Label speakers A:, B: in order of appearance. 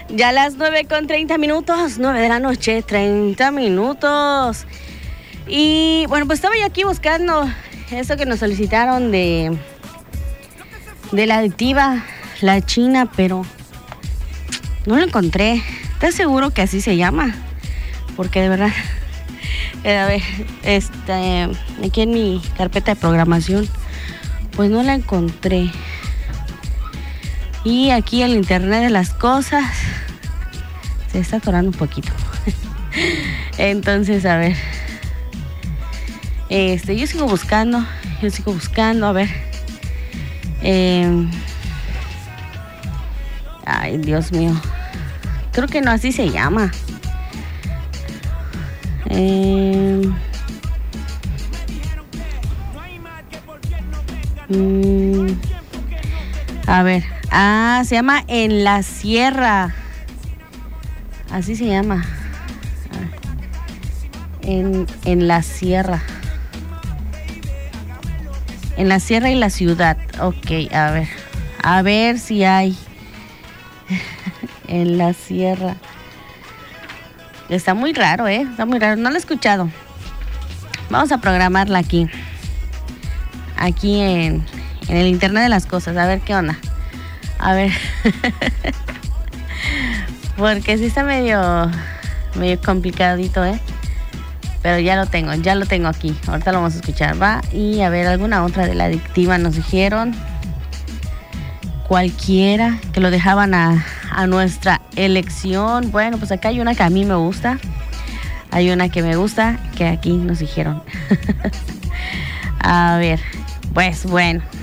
A: Ya las 9:30, 9 de la noche, 30 minutos. Y bueno, pues estaba yo aquí buscando eso que nos solicitaron de la adictiva, la china, pero no lo encontré. ¿Estás seguro que así se llama? Porque de verdad, a ver, aquí en mi carpeta de programación, pues no la encontré. Y aquí el internet de las cosas se está atorando un poquito. Entonces, a ver. Yo sigo buscando, a ver. Ay, Dios mío. Creo que no así se llama. A ver. Se llama En la Sierra. Así se llama. En la Sierra. En la Sierra y la Ciudad. Ok, a ver. A ver si hay. En la Sierra. Está muy raro, Está muy raro. No lo he escuchado. Vamos a programarla aquí. Aquí en el internet de las cosas. A ver qué onda. A ver. Porque sí está medio complicadito, Pero ya lo tengo aquí. Ahorita lo vamos a escuchar, ¿va? Y a ver, alguna otra de la adictiva nos dijeron. Cualquiera, que lo dejaban a nuestra elección. Bueno, pues acá hay una que a mí me gusta. Hay una que me gusta, que aquí nos dijeron. A ver, pues bueno.